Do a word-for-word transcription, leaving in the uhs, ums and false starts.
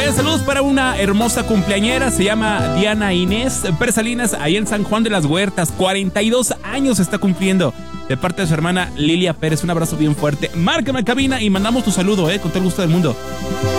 Oye, saludos para una hermosa cumpleañera, se llama Diana Inés Pérez Salinas, ahí en San Juan de las Huertas, cuarenta y dos años está cumpliendo, de parte de su hermana Lilia Pérez. Un abrazo bien fuerte. Márcame a cabina y mandamos tu saludo, eh, con todo el gusto del mundo.